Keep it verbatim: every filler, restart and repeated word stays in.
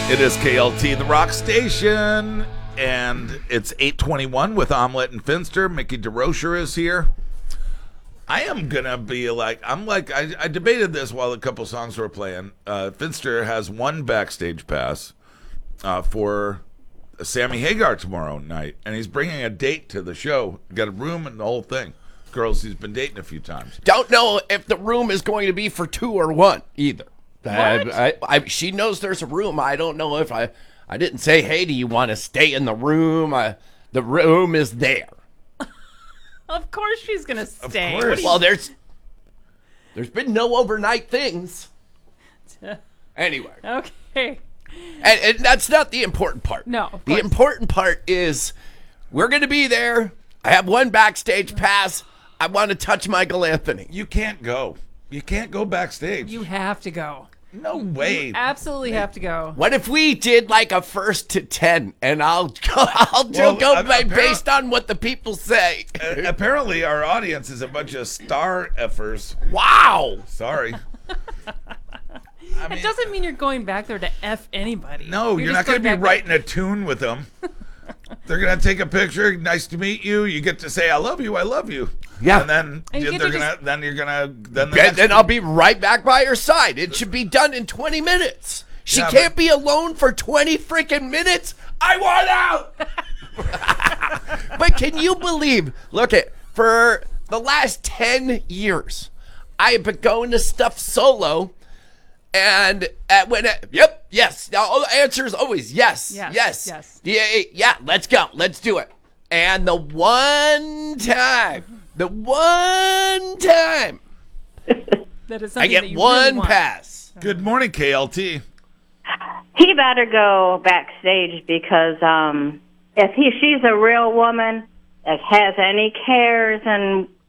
It is K L T, the rock station, and it's eight twenty-one with Omelette and Finster. Mickey DeRocher is here. I am going to be like, I'm like, I, I debated this while a couple songs were playing. Uh, Finster has one backstage pass uh, for Sammy Hagar tomorrow night, and he's bringing a date to the show. Got a room and the whole thing. Girls he's been dating a few times. Don't know if the room is going to be for two or one either. What? I, I, I, she knows there's a room. I don't know if I, I didn't say, hey, do you want to stay in the room? I, the room is there. Of course she's going to stay. Of course. Well, there's, there's been no overnight things. Anyway. Okay. And, and that's not the important part. No, of The course. important part is we're going to be there. I have one backstage pass. I want to touch Michael Anthony. You can't go. You can't go backstage. You have to go. No way. You absolutely have to go. What if we did like a first to ten, and I'll go, I'll Well, go uh, by, appar- based on what the people say. Uh, apparently, our audience is a bunch of star effers. Wow. Sorry. I mean, It doesn't mean you're going back there to F anybody. no, you're, just not going to be back there- writing a tune with them. They're going to take a picture. Nice to meet you. You get to say, I love you. I love you. Yeah. And then And you they're get to gonna. just- Then you're gonna. Then the And next then I'll be right back by her side. It should be done in twenty minutes. She Yeah, can't but- be alone for twenty freaking minutes. I want out. But can you believe? Look at for the last ten years, I have been going to stuff solo, and at when it, yep, yes. Now the answer is always yes, Yes, yes, yes. yeah, yeah. Let's go. Let's do it. And the one time, the one time. That is I something get that you one really want. pass. Good morning, K L T. He better go backstage because um, if he she's a real woman that has any cares and